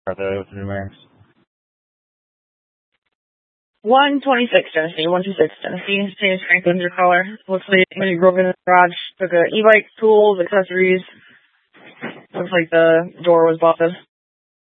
the numerics. 126 Tennessee, 126 Tennessee. James Franklin's your caller. Looks like when you broke into the garage, took an e-bike, tools, accessories. Looks like the door was busted.